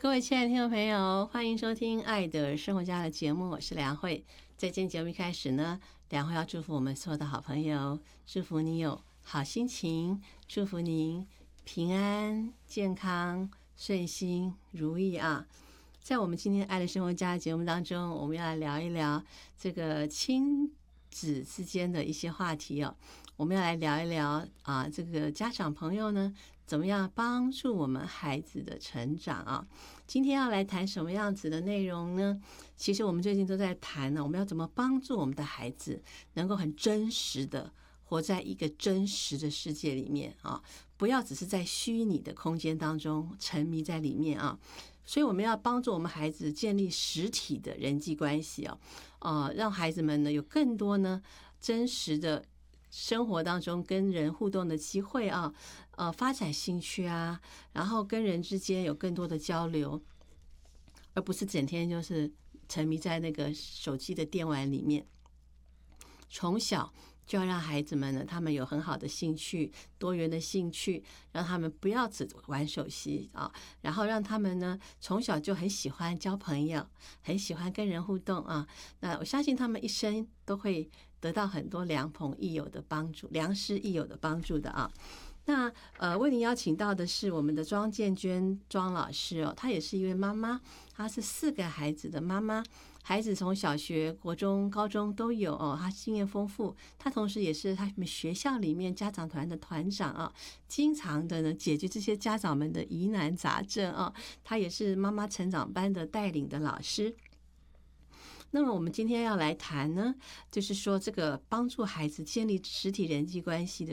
各位亲爱的听众朋友，欢迎收听《爱的生活家》的节目，我是梁慧。在今天节目一开始呢，梁慧要祝福我们所有的好朋友，祝福你有好心情，祝福您平安、健康、顺心、如意啊！在我们今天《爱的生活家》的节目当中，我们要来聊一聊这个亲子之间的一些话题哦。我们要来聊一聊啊，这个家长朋友呢，怎么样帮助我们孩子的成长啊？今天要来谈什么样子的内容呢？其实我们最近都在谈呢，我们要怎么帮助我们的孩子能够很真实的活在一个真实的世界里面啊，不要只是在虚拟的空间当中沉迷在里面啊。所以我们要帮助我们孩子建立实体的人际关系让孩子们呢有更多呢真实的生活当中跟人互动的机会发展兴趣啊，然后跟人之间有更多的交流，而不是整天就是沉迷在那个手机的电玩里面。从小就要让孩子们呢，他们有很好的兴趣，多元的兴趣，让他们不要只玩手机啊，然后让他们呢从小就很喜欢交朋友，很喜欢跟人互动啊。那我相信他们一生都会得到很多良师益友的帮助的啊。那为您邀请到的是我们的庄建娟庄老师哦，她也是一位妈妈，她是4个孩子的妈妈，孩子从小学、国中、高中都有哦，她经验丰富，她同时也是他们学校里面家长团的团长啊，经常的呢解决这些家长们的疑难杂症啊，她也是妈妈成长班的带领的老师。那么我们今天要来谈呢，就是说这个帮助孩子建立实体人际关系的